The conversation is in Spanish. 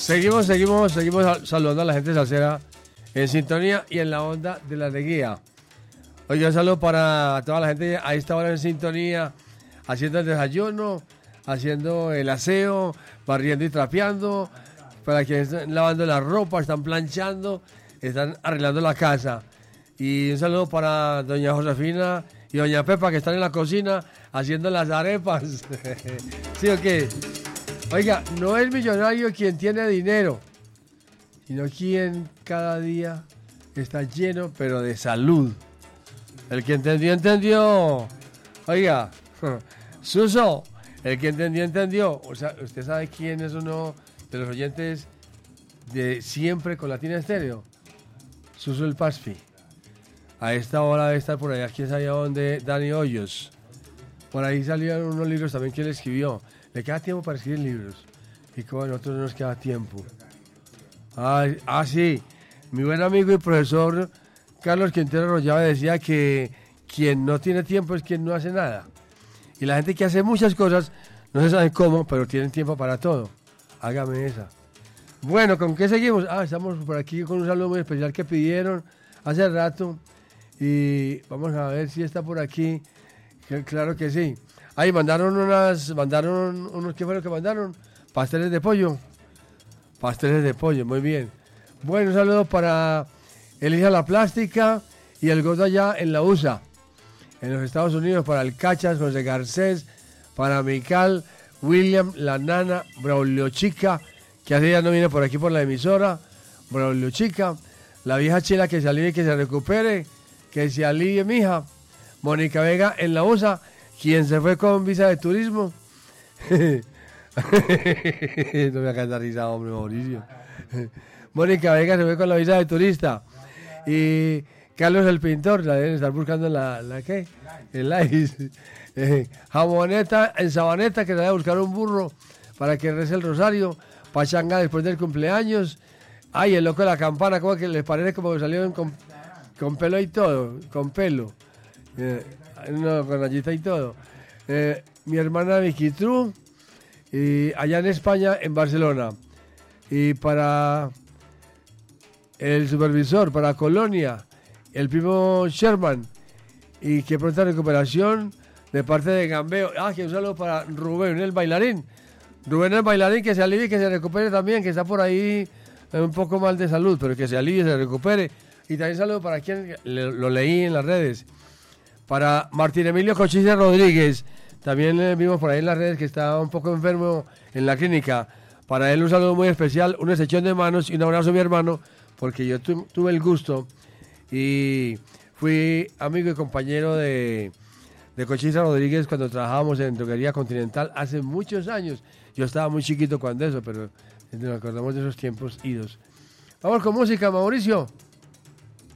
Seguimos saludando a la gente salsera en sintonía y en la onda de la alegría. Oiga, un saludo para toda la gente a esta hora en sintonía, haciendo el desayuno, haciendo el aseo, barriendo y trapeando, para quienes están lavando la ropa, están planchando, están arreglando la casa. Y un saludo para doña Josefina y doña Pepa, que están en la cocina haciendo las arepas. ¿Sí o qué? Oiga, no es millonario quien tiene dinero, sino quien cada día está lleno, pero de salud. El que entendió, entendió. Oiga, Suso, el que entendió, entendió. O sea, ¿usted sabe quién es uno de los oyentes de siempre con Latina Estéreo? Suso el Paspi. A esta hora debe estar por allá, quién sabe dónde, Dani Hoyos. Por ahí salieron unos libros también que él escribió. Le queda tiempo para escribir libros. Y como a nosotros no nos queda tiempo. Sí. Mi buen amigo y profesor Carlos Quintero Arroyave decía que quien no tiene tiempo es quien no hace nada. Y la gente que hace muchas cosas, no se sabe cómo, pero tienen tiempo para todo. Hágame esa. Bueno, ¿con qué seguimos? Estamos por aquí con un saludo muy especial que pidieron hace rato. Y vamos a ver si está por aquí. Claro que sí. Mandaron unos, ¿qué fue lo que mandaron? Pasteles de pollo. Pasteles de pollo, muy bien. Bueno, un saludo para Elisa La Plástica y el Gordo allá en la USA, en los Estados Unidos, para el Cachas, José Garcés, para Mical, William, la Nana, Braulio Chica, que hace ya no viene por aquí por la emisora, Braulio Chica, la vieja chila que se alivie y que se recupere, que se alivie, mija, Mónica Vega en la USA, quien se fue con visa de turismo. No me hagas dar risa, hombre, Mauricio. Mónica Vega se fue con la visa de turista. Y Carlos el pintor, la deben estar buscando en la ¿qué? En la Jamoneta en Sabaneta, que se va a buscar un burro para que rece el rosario. Pachanga después del cumpleaños. El loco de la campana, como que les parece como que salieron con pelo y todo, con pelo. Con rayita y todo. Mi hermana Vicky True, allá en España, en Barcelona. Y para el supervisor, para Colonia, el primo Sherman, y que pronta recuperación de parte de Gambeo. Que un saludo para Rubén el bailarín. Rubén el bailarín, que se alivie y que se recupere también, que está por ahí un poco mal de salud, pero que se alivie y se recupere. Y también saludo para quien lo leí en las redes. Para Martín Emilio Cochise Rodríguez, también vimos por ahí en las redes que estaba un poco enfermo en la clínica. Para él un saludo muy especial, una sección de manos y un abrazo a mi hermano, porque yo tuve el gusto y fui amigo y compañero de Cochise Rodríguez cuando trabajábamos en Droguería Continental hace muchos años. Yo estaba muy chiquito cuando eso, pero nos acordamos de esos tiempos idos. Vamos con música, Mauricio.